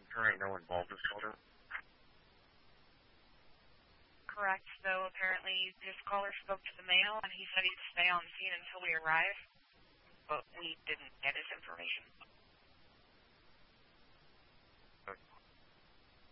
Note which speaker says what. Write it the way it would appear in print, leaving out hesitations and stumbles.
Speaker 1: There ain't no involved this caller.
Speaker 2: Correct. So apparently this caller spoke to the male, and he said he'd stay on scene until we arrive, but we didn't get his information.